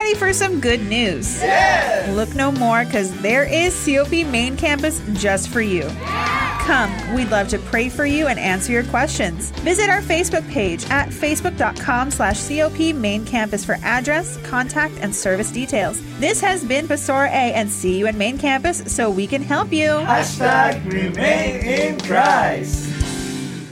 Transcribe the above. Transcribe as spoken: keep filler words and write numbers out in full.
ready for some good news? Yes! Look no more, because there is C O P Main Campus just for you. Come, we'd love to pray for you and answer your questions. Visit our Facebook page at facebook.com slash COP Main Campus for address, contact, and service details. This has been Pastor A, and see you at Main Campus so we can help you. Hashtag remain in Christ.